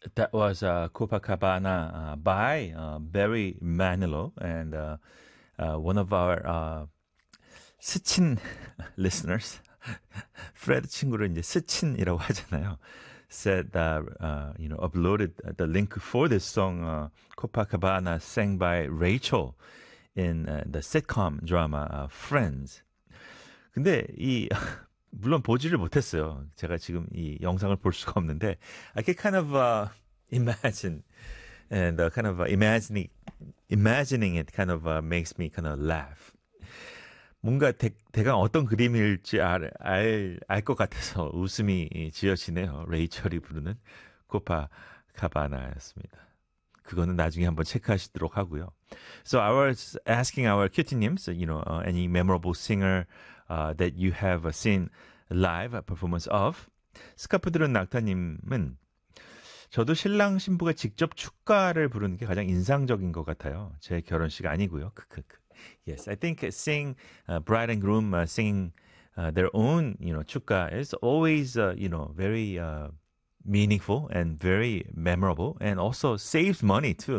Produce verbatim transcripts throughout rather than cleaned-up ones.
That was uh, Copacabana uh, by uh, Barry Manilow, and uh, uh, one of our uh, 스친 listeners, 프레드 친구를 이제 스친이라고 하잖아요. Said that uh, you know uploaded the link for this song uh, Copacabana sang by Rachel in uh, the sitcom drama uh, Friends. 근데 이 물론 보지를 못했어요. 제가 지금 이 영상을 볼 수가 없는데 I can kind of uh, imagine and uh, kind of uh, imagining imagining it kind of uh, makes me kind of laugh. 뭔가 대, 대강 어떤 그림일지 알, 알, 알 것 같아서 웃음이 지어지네요. 레이첼이 부르는 코파카바나였습니다. 그거는 나중에 한번 체크하시도록 하고요. So I was asking our 큐티님s, you know, uh, any memorable singer uh, that you have seen live performance of. 스카프 들은 낙타님은 저도 신랑 신부가 직접 축가를 부르는 게 가장 인상적인 것 같아요. 제 결혼식 아니고요. 크크크. Yes, I think seeing uh, bride and groom uh, singing uh, their own, you know, 축가 is always, uh, you know, very uh, meaningful and very memorable, and also saves money too.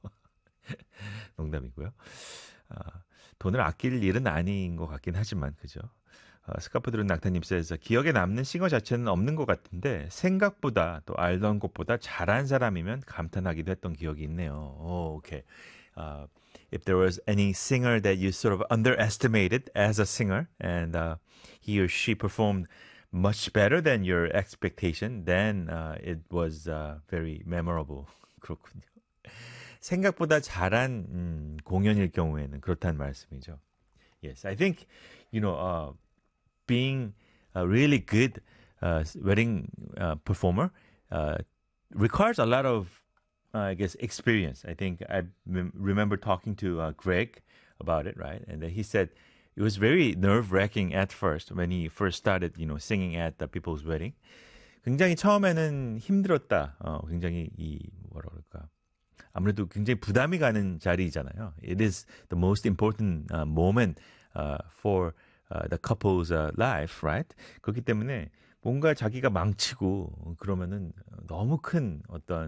농담이고요. 어, 돈을 아낄 일은 아닌 것 같긴 하지만 그죠. 어, 스카프들은 낙타님 says 기억에 남는 싱어 자체는 없는 것 같은데 생각보다 또 알던 것보다 잘한 사람이면 감탄하기도 했던 기억이 있네요. 오, 오케이. Uh, if there was any singer that you sort of underestimated as a singer and uh, he or she performed much better than your expectation, then uh, it was uh, very memorable. 그렇군요. 생각보다 잘한 음, 공연일 경우에는 그렇다는 말씀이죠. Yes, I think, you know, uh, being a really good uh, wedding uh, performer uh, requires a lot of Uh, I guess experience. I think I m- remember talking to uh, Greg about it, right? And then he said it was very nerve-wracking at first when he first started, you know, singing at the people's wedding. 굉장히 처음에는 힘들었다. 어, 굉장히 이 뭐라 그럴까? 아무래도 굉장히 부담이 가는 자리잖아요. It is the most important uh, moment uh, for uh, the couple's uh, life, right? 그렇기 때문에 뭔가 자기가 망치고 그러면은 너무 큰 어떤